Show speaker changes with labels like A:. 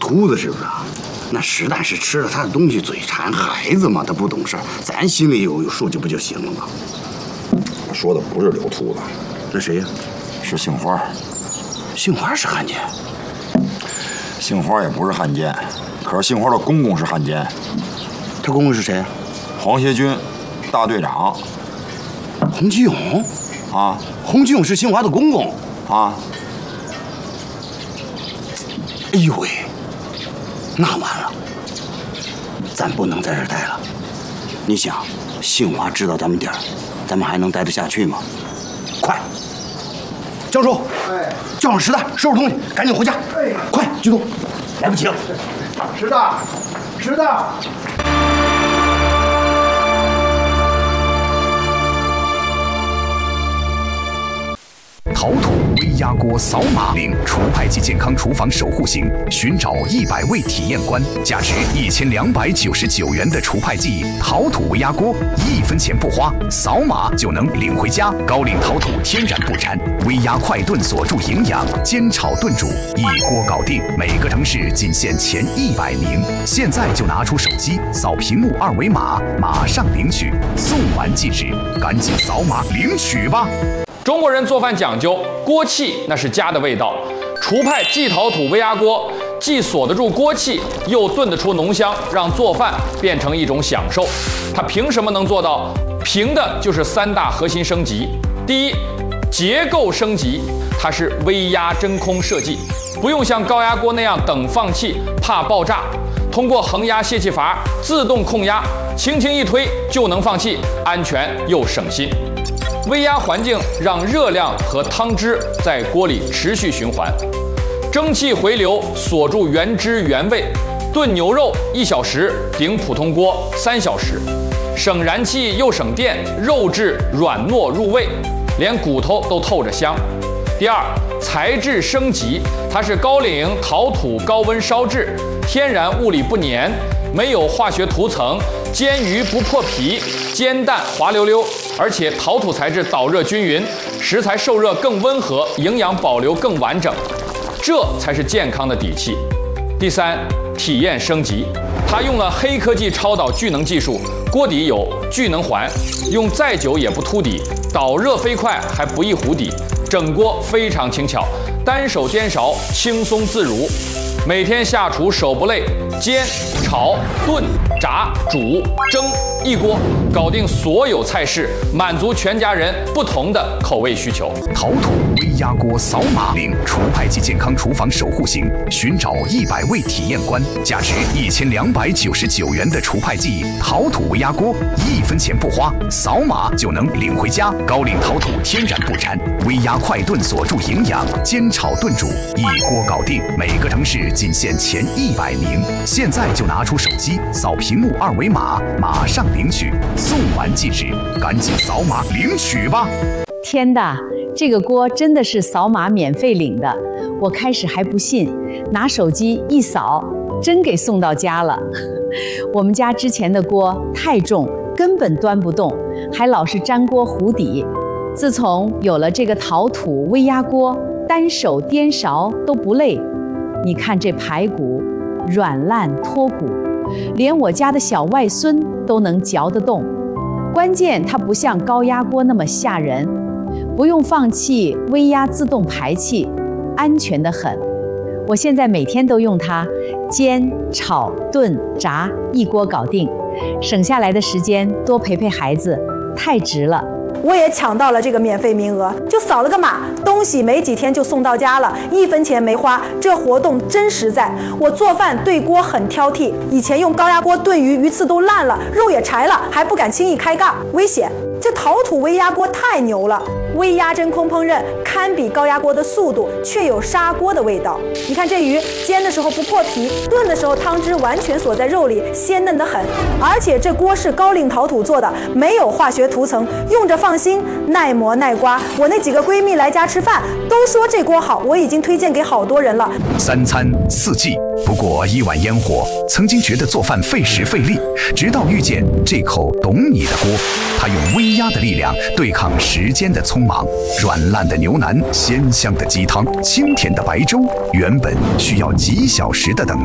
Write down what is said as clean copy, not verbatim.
A: 兔子是不是啊？那实在是吃了他的东西嘴馋，孩子嘛，他不懂事儿，咱心里有数就不就行了吗？
B: 我说的不是刘兔子，
A: 那谁呀？
B: 是杏花。
A: 杏花是汉奸？
B: 杏花也不是汉奸，可是杏花的公公是汉奸。
A: 他公公是谁？
B: 黄协军大队长。
A: 洪基勇
B: 啊？
A: 洪基勇是杏花的公公
B: 啊？
A: 哎呦喂，那完了，咱不能在这儿待了。你想，杏花知道咱们地儿，咱们还能待得下去吗？快，教授，叫上石大，收拾东西，赶紧回家。快，剧动，来不及了。
C: 石大，石大。
D: 陶土微压锅扫码领除派及健康厨房守护行，寻找100位体验官，价值1299元的除派记陶土微压锅，1分钱不花，扫码就能领回家。高岭陶土天然不粘，微压快炖锁住营养，煎炒炖煮一锅搞定。每个城市仅限前100名，现在就拿出手机扫屏幕2维码，马上领取，送完即止，赶紧扫码领取吧。
E: 中国人做饭讲究锅气，那是家的味道。厨派冀陶土微压锅既锁得住锅气，又炖得出浓香，让做饭变成一种享受。它凭什么能做到？凭的就是3大核心升级。第一，结构升级，它是微压真空设计，不用像高压锅那样等放气，怕爆炸。通过恒压泄气阀自动控压，轻轻一推就能放气，安全又省心。微压环境让热量和汤汁在锅里持续循环，蒸汽回流锁住原汁原味。炖牛肉1小时顶普通锅3小时，省燃气又省电，肉质软糯入味，连骨头都透着香。第二，材质升级，它是高岭陶土高温烧制，天然物理不粘，没有化学涂层，煎鱼不破皮，煎蛋滑溜溜，而且陶土材质导热均匀，食材受热更温和，营养保留更完整，这才是健康的底气。第三，体验升级，它用了黑科技超导聚能技术，锅底有聚能环，用再久也不凸底，导热飞快还不易糊底，整锅非常轻巧，单手颠勺轻松自如。每天下厨手不累，煎、炒、炖、炸、煮、蒸，一锅搞定所有菜式，满足全家人不同的口味需求。
D: 陶土微压锅扫码领除派及健康厨房守护行，寻找100位体验官，价值1299元的除派记陶土微压锅，1分钱不花，扫码就能领回家。高岭陶土天然不粘，微压快炖锁住营养，煎炒炖煮一锅搞定。每个城市仅限前100名，现在就拿出手机扫屏幕2维码，马上领取，送完即止，赶紧扫码领取吧！
F: 天的，这个锅真的是扫码免费领的，我开始还不信，拿手机一扫，真给送到家了。我们家之前的锅太重，根本端不动，还老是粘锅糊底。自从有了这个陶土微压锅，单手颠勺都不累。你看这排骨软烂脱骨，连我家的小外孙都能嚼得动。关键它不像高压锅那么吓人，不用放气，微压自动排气，安全得很。我现在每天都用它煎、炒、炖、炸，一锅搞定，省下来的时间多陪陪孩子，太值了。
G: 我也抢到了这个免费名额，就扫了个码，东西没几天就送到家了，1分钱没花，这活动真实在。我做饭对锅很挑剔，以前用高压锅炖鱼，鱼刺都烂了，肉也柴了，还不敢轻易开盖，危险。这陶土微压锅太牛了，微压真空烹饪堪比高压锅的速度，却有砂锅的味道。你看这鱼煎的时候不破皮，炖的时候汤汁完全锁在肉里，鲜嫩得很。而且这锅是高岭陶土做的，没有化学涂层，用着放心，耐磨耐刮。我那几个闺蜜来家吃饭都说这锅好，我已经推荐给好多人了。
D: 3餐4季，不过1碗烟火。曾经觉得做饭费时费力，直到遇见这口懂你的锅，它用微压的力量对抗时间的匆忙，软烂的牛腩，鲜香的鸡汤，清甜的白粥，原本需要几小时的等